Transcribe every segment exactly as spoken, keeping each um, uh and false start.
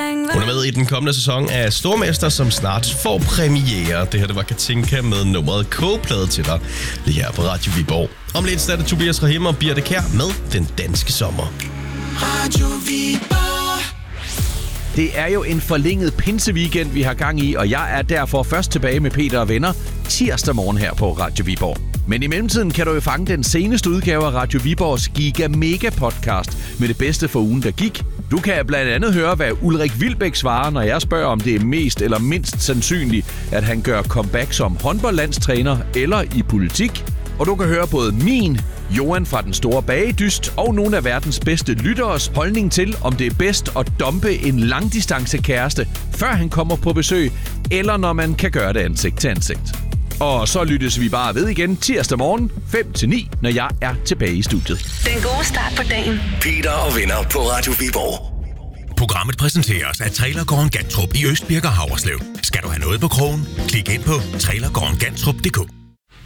Hun er med i den kommende sæson af Stormester, som snart får premiere. Det her, det var Katinka med nummeret K-plade til dig, lige her på Radio Viborg. Om lidt er det Tobias Rahim og Birte Kjær med Den Danske Sommer. Radio Viborg. Det er jo en forlænget pinseweekend, vi har gang i, og jeg er derfor først tilbage med Peter og venner tirsdag morgen her på Radio Viborg. Men i mellemtiden kan du jo fange den seneste udgave af Radio Viborgs Giga Mega podcast med det bedste for ugen, der gik. Du kan blandt andet høre, hvad Ulrik Wilbæk svarer, når jeg spørger, om det er mest eller mindst sandsynligt, at han gør comeback som håndboldlandstræner eller i politik. Og du kan høre både min, Johan fra Den Store Bagedyst og nogle af verdens bedste lytteres holdning til, om det er bedst at dumpe en langdistancekæreste, før han kommer på besøg, eller når man kan gøre det ansigt til ansigt. Og så lyttes vi bare ved igen tirsdag morgen fem til ni, når jeg er tilbage i studiet. Den gode start på dagen. Peter og venner på Radio Viborg. Programmet præsenteres af Trailergården Gantrup i Østbirk og Havreslev. Skal du have noget på krogen? Klik ind på trailergården gantrup punktum d k.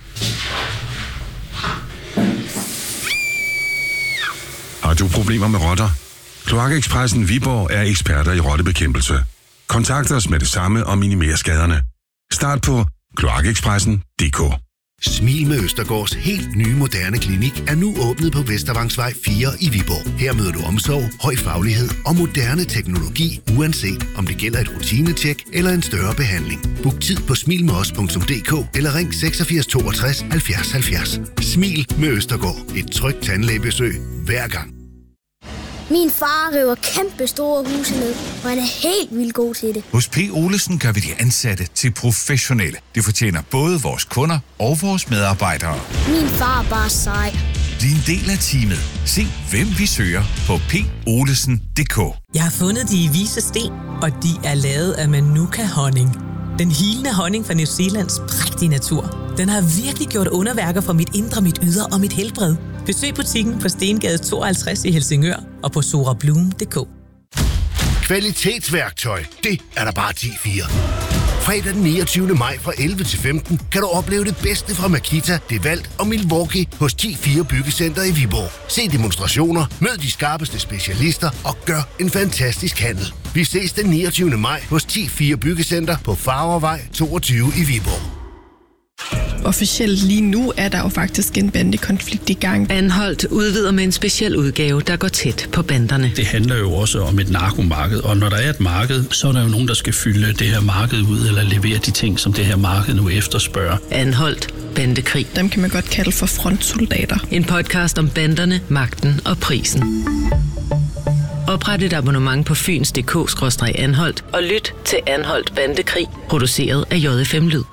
Har du problemer med rotter? Kloakekspressen Viborg er eksperter i rottebekæmpelse. Kontakt os med det samme og minimer skaderne. Start på kloakekspressen punktum d k. Smil med Østergaards helt nye moderne klinik er nu åbnet på Vestervangsvej fire i Viborg. Her møder du omsorg, høj faglighed og moderne teknologi, uanset om det gælder et rutinetjek eller en større behandling. Book tid på smil med os punktum d k eller ring seksogfirs toogtres halvfjerds halvfjerds. Smil med Østergaard. Et trygt tandlægebesøg hver gang. Min far river kæmpe store huse ned, og han er helt vildt god til det. Hos P. Olesen gør vi de ansatte til professionelle. Det fortjener både vores kunder og vores medarbejdere. Min far er bare sej. Bliv en del af teamet. Se, hvem vi søger på p olesen punktum d k. Jeg har fundet de vise sten, og de er lavet af Manuka-honning. Den hilende honning fra New Zealands prægtige natur. Den har virkelig gjort underværker for mit indre, mit ydre og mit helbred. Besøg butikken på Stengade tooghalvtreds i Helsingør og på sorablum punktum d k. Kvalitetsværktøj, det er der bare ti fire. Fredag den niogtyvende maj fra elleve til femten kan du opleve det bedste fra Makita, DeWalt og Milwaukee hos ti fire Byggecenter i Viborg. Se demonstrationer, mød de skarpeste specialister og gør en fantastisk handel. Vi ses den niogtyvende maj hos ti fire Byggecenter på Farvervej toogtyve i Viborg. Officielt lige nu er der jo faktisk en bandekonflikt i gang. Anholdt udvider med en speciel udgave, der går tæt på banderne. Det handler jo også om et narkomarked, og når der er et marked, så er der jo nogen, der skal fylde det her marked ud, eller levere de ting, som det her marked nu efterspørger. Anholdt bandekrig. Dem kan man godt kalde for frontsoldater. En podcast om banderne, magten og prisen. Opret et abonnement på fyns punktum d k skråstreg anholdt og lyt til Anholdt Bandekrig, produceret af J F M Lyd.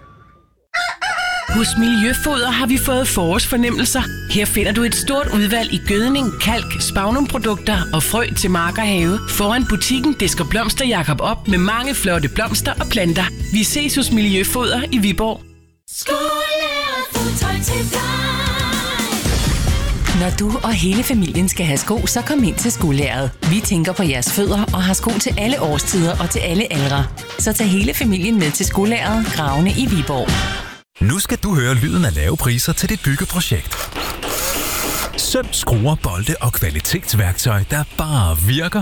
Hos Miljøfoder har vi fået forårsfornemmelser. Her finder du et stort udvalg i gødning, kalk, spagnumprodukter og frø til mark og have. Foran butikken disker Blomster Jakob op med mange flotte blomster og planter. Vi ses hos Miljøfoder i Viborg. Når du og hele familien skal have sko, så kom ind til Skolæret. Vi tænker på jeres fødder og har sko til alle årstider og til alle aldre. Så tag hele familien med til Skolæret, Gravene i Viborg. Nu skal du høre lyden af lave priser til dit byggeprojekt. Søm, skruer, bolde og kvalitetsværktøj, der bare virker.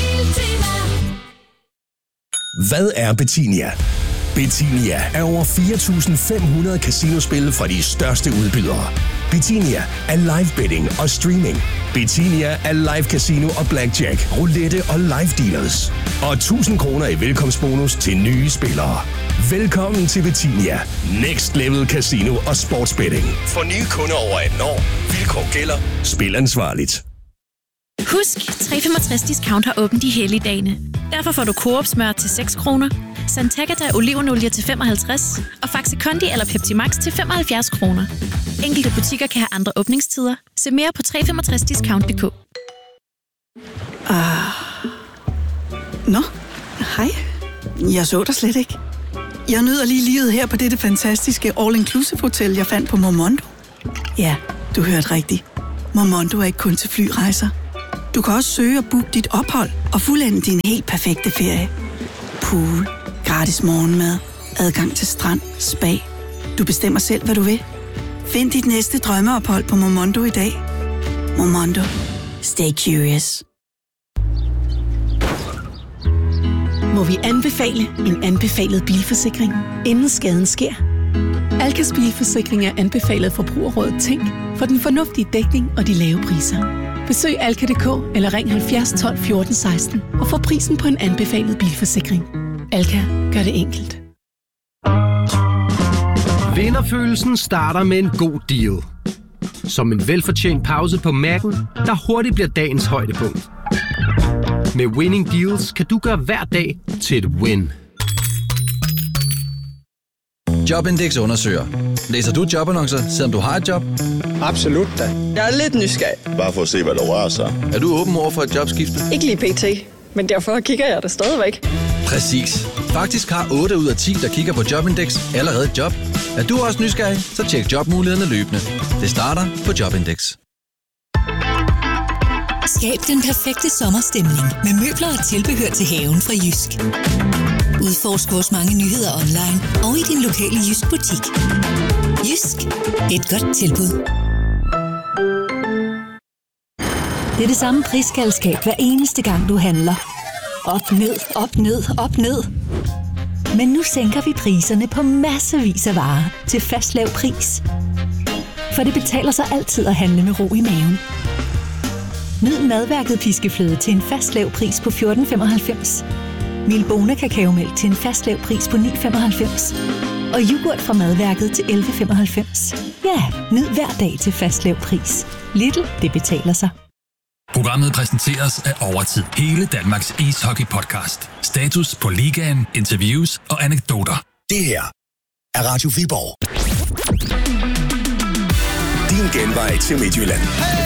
Hvad er Betinia? Betinia er over fire tusind fem hundrede casinospil fra de største udbydere. Betinia er live betting og streaming. Betinia er live casino og blackjack, roulette og live dealers. Og tusind kroner i velkomstbonus til nye spillere. Velkommen til Betinia. Next level casino og sportsbetting. For nye kunder over atten år. Vilkår gælder. Spil ansvarligt. Husk, tre femogtres discount har åbent i helligdagene. Derfor får du Coop smør til seks kroner, Santagata olivenolie til femoghalvtreds og Faxe Kondi eller Pepsi Max til femoghalvfjerds kroner. Enkelte butikker kan have andre åbningstider. Se mere på tre femogtres discount punktum d k. Ah. Nå, hej. Jeg så dig slet ikke. Jeg nyder lige livet her på dette fantastiske all-inclusive hotel, jeg fandt på Momondo. Ja, du hørte rigtigt. Momondo er ikke kun til flyrejser. Du kan også søge og booke dit ophold og fuldende din helt perfekte ferie. Pool, gratis morgenmad, adgang til strand, spa. Du bestemmer selv, hvad du vil. Find dit næste drømmeophold på Momondo i dag. Momondo. Stay curious. vi anbefale en anbefalet bilforsikring, inden skaden sker. Alkas bilforsikring er anbefalet Forbrugerrådet Tænk for den fornuftige dækning og de lave priser. Besøg alka punktum d k eller ring halvfjerds tolv fjorten seksten og få prisen på en anbefalet bilforsikring. Alka gør det enkelt. Vinderfølelsen starter med en god deal. Som en velfortjent pause på Mac'en, der hurtigt bliver dagens højdepunkt. Med Winning Deals kan du gøre hver dag til et win. Jobindex undersøger. Læser du jobannoncer, selvom du har et job? Absolut da. Jeg er lidt nysgerrig. Bare for at se, hvad der rører sig. Er du åben over for et jobskifte? Ikke lige pt, men derfor kigger jeg der stadigvæk. Præcis. Faktisk har otte ud af ti, der kigger på Jobindex, allerede et job. Er du også nysgerrig, så tjek jobmulighederne løbende. Det starter på Jobindex. Skab den perfekte sommerstemning med møbler og tilbehør til haven fra Jysk. Udforsk vores mange nyheder online og i din lokale Jysk butik. Jysk. Et godt tilbud. Det er det samme prisskaldskab hver eneste gang du handler. Op, ned, op, ned, op, ned. Men nu sænker vi priserne på massevis af varer til fast lav pris. For det betaler sig altid at handle med ro i maven. Nyd Madværket piskefløde til en fast lav pris på fjorten femoghalvfems. Milbona kakaomælk til en fast lav pris på ni femoghalvfems. Og yoghurt fra Madværket til elleve femoghalvfems. Ja, nyd hver dag til fast lav pris. Lidl, det betaler sig. Programmet præsenteres af Overtid. Hele Danmarks ishockey-podcast. Status på ligaen, interviews og anekdoter. Det her er Radio Viborg. Din genvej til Midtjylland.